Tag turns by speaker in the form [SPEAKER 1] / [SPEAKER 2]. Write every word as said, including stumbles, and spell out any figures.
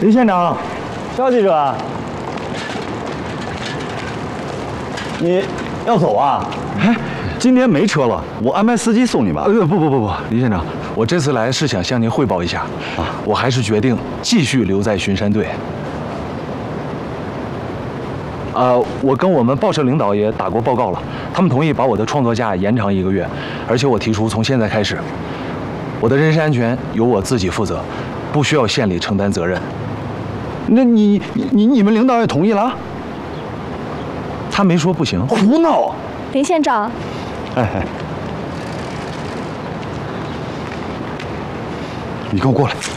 [SPEAKER 1] 林县长，肖记者，你要走啊？哎，今天没车了，我安排司机送你吧。
[SPEAKER 2] 呃，不不不不，林县长，我这次来是想向您汇报一下，啊，我还是决定继续留在巡山队。呃，我跟我们报社领导也打过报告了，他们同意把我的创作假延长一个月，而且我提出从现在开始，我的人身安全由我自己负责，不需要县里承担责任。
[SPEAKER 1] 那你你你你们领导也同意了？
[SPEAKER 2] 他没说不行。
[SPEAKER 1] 胡闹！
[SPEAKER 3] 林县长，
[SPEAKER 1] 哎哎，你跟我过来。